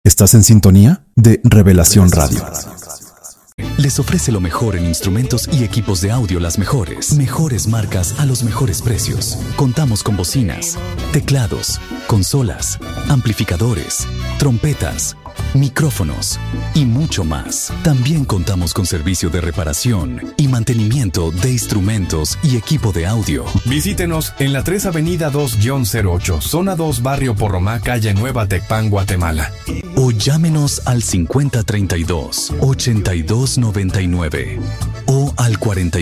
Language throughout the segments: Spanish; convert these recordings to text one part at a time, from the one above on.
Estás en sintonía de Revelación Radio. Les ofrece lo mejor en instrumentos y equipos de audio, las mejores marcas a los mejores precios. Contamos con bocinas, teclados, consolas, amplificadores, trompetas, micrófonos y mucho más. También contamos con servicio de reparación y mantenimiento de instrumentos y equipo de audio. Visítenos en la 3 Avenida 2-08, Zona 2, Barrio Porromá, Calle Nueva, Tecpan, Guatemala. O llámenos al 5032-8299 o al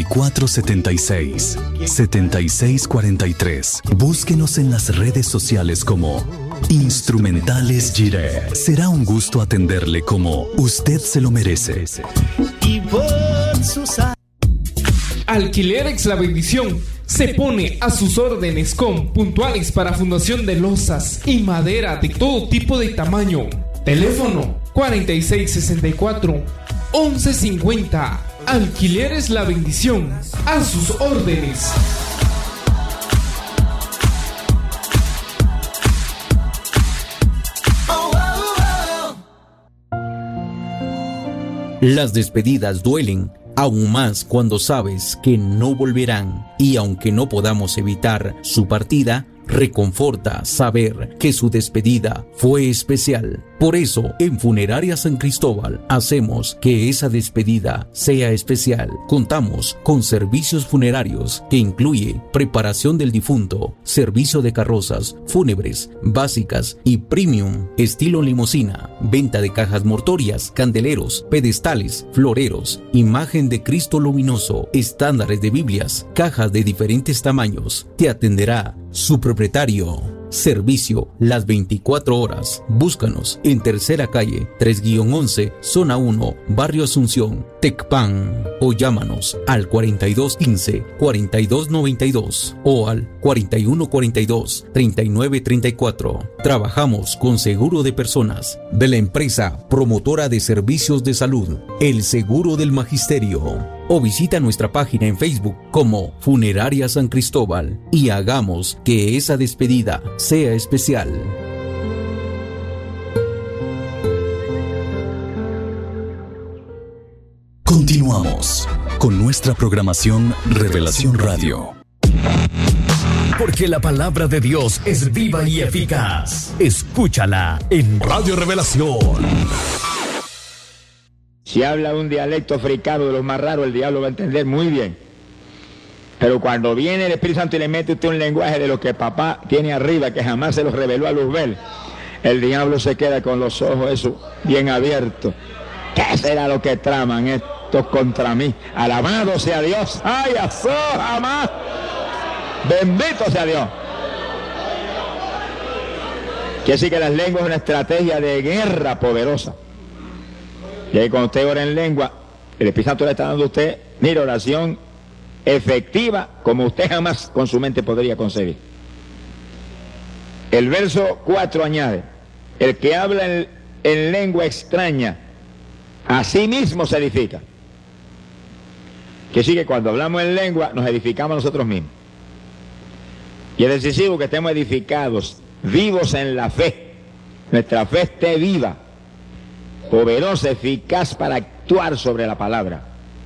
4476-7643. Búsquenos en las redes sociales como Instrumentales Jiré. Será un gusto atenderle como usted se lo merece. Alquilerex La Bendición se pone a sus órdenes con puntuales para fundación de losas y madera de todo tipo de tamaño. Teléfono 4664-1150. Alquileres La Bendición, a sus órdenes. Las despedidas duelen, aún más cuando sabes que no volverán. Y aunque no podamos evitar su partida, reconforta saber que su despedida fue especial. Por eso, en Funeraria San Cristóbal, hacemos que esa despedida sea especial. Contamos con servicios funerarios que incluye preparación del difunto, servicio de carrozas fúnebres, básicas y premium, estilo limusina, venta de cajas mortuorias, candeleros, pedestales, floreros, imagen de Cristo luminoso, estándares de Biblias, cajas de diferentes tamaños. Te atenderá su propietario. Servicio las 24 horas. Búscanos en Tercera Calle 3-11, Zona 1, Barrio Asunción, Tecpan, o llámanos al 4215-4292 o al 4142-3934. Trabajamos con seguro de personas de la empresa promotora de servicios de salud, el Seguro del Magisterio. O visita nuestra página en Facebook como Funeraria San Cristóbal y hagamos que esa despedida sea especial. Continuamos con nuestra programación Revelación Radio. Porque la palabra de Dios es viva y eficaz. Escúchala en Radio Revelación. Si habla un dialecto africano de los más raros, el diablo va a entender muy bien. Pero cuando viene el Espíritu Santo y le mete usted un lenguaje de lo que papá tiene arriba, que jamás se los reveló a Luzbel, el diablo se queda con los ojos esos bien abiertos. ¿Qué será lo que traman estos contra mí? Alabado sea Dios. ¡Ay, azó, jamás! Bendito sea Dios. Quiere decir que las lenguas es una estrategia de guerra poderosa. Y ahí cuando usted ora en lengua, el Espíritu Santo le está dando a usted, mire, oración efectiva como usted jamás con su mente podría concebir. El verso 4 añade, el que habla en lengua extraña, a sí mismo se edifica. Que sí que cuando hablamos en lengua nos edificamos nosotros mismos. Y es decisivo que estemos edificados, vivos en la fe. Nuestra fe esté viva, poderosa, eficaz para actuar sobre la palabra.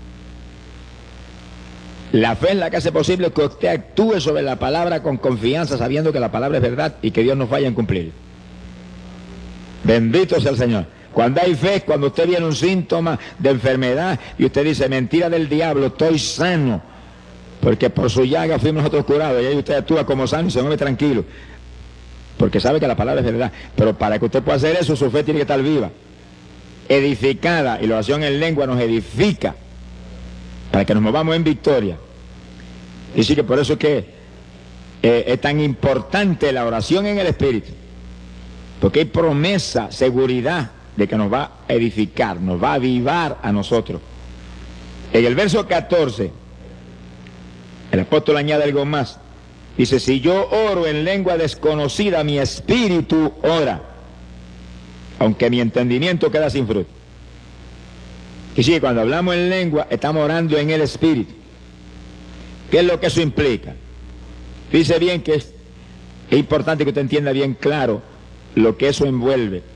La fe es la que hace posible que usted actúe sobre la palabra con confianza, sabiendo que la palabra es verdad y que Dios no falla en cumplir. Bendito sea el Señor. Cuando hay fe, cuando usted viene un síntoma de enfermedad y usted dice, mentira del diablo, estoy sano, porque por su llaga fuimos nosotros curados, y ahí usted actúa como sano y se mueve tranquilo, porque sabe que la palabra es verdad. Pero para que usted pueda hacer eso, su fe tiene que estar viva, edificada, y la oración en lengua nos edifica para que nos movamos en victoria. Y sí que por eso es que es tan importante la oración en el Espíritu, porque hay promesa, seguridad de que nos va a edificar, nos va a avivar a nosotros. En el verso 14 el apóstol añade algo más. Dice, si yo oro en lengua desconocida, mi espíritu ora, aunque mi entendimiento queda sin fruto. Y sí, cuando hablamos en lengua, estamos orando en el espíritu. ¿Qué es lo que eso implica? Dice bien que es importante que usted entienda bien claro lo que eso envuelve.